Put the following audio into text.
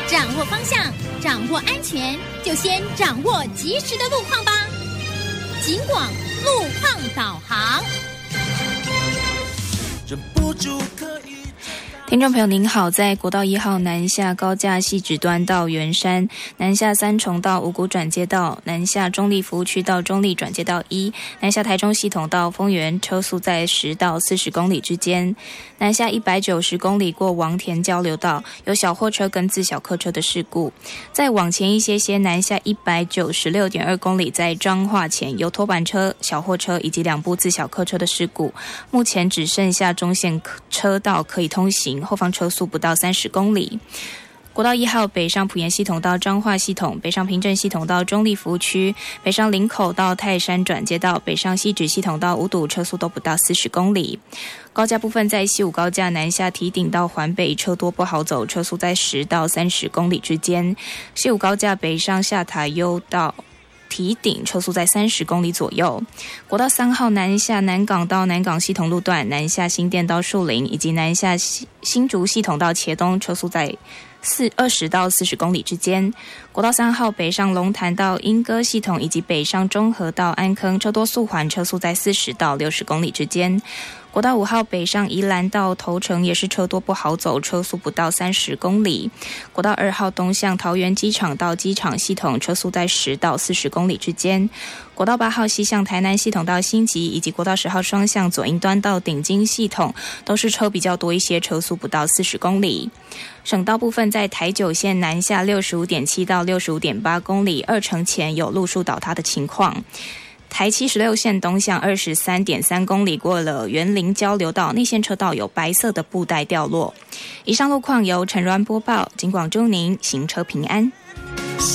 掌握方向，掌握安全，就先掌握及时的路况吧。警广路况导航。 忍不住可以。 听众朋友您好，在国道1号南下高架汐止端到圆山，南下三重到五股转接道，南下中立服务区到中立转接道1，南下台中系统到丰原，车速在10到40公里之间。南下190公里过王田交流道，有小货车跟自小客车的事故。再往前一些，南下196.2公里，在彰化前有拖板车、小货车以及2部自小客车的事故。目前只剩下中线车道可以通行，后方车速不到30公里。国道1号北上埔盐系统到彰化系统，北上平镇系统到中立服务区，北上林口到泰山转接道，北上汐止系统到五堵，车速都不到40公里。高架部分在西武高架南下堤顶到环北，车多不好走，车速在10到30公里之间。西武高架北上下塔悠到堤顶，车速在30公里左右。国道3号南下南港到南港系统路段，南下新店到树林，以及南下新竹系统到茄东，车速在20到40公里之间。国道3号北上龙潭到莺歌系统，以及北上中和到安坑，车多速缓，车速在40到60公里之间。国道5号北上宜兰到头城也是车多不好走，车速不到30公里。国道2号东向桃园机场到机场系统，车速在10到40公里之间。国道8号西向台南系统到新集，以及国道10号双向左营端到顶金系统，都是车比较多一些，车速不到40公里。省道部分在台九线南下 65.7 到 65.8 公里，二城前有路树倒塌的情况。台76线东向 23.3 公里，过了园林交流道，内线车道有白色的布袋掉落。以上路况由陈銮播报，警广祝您行车平安。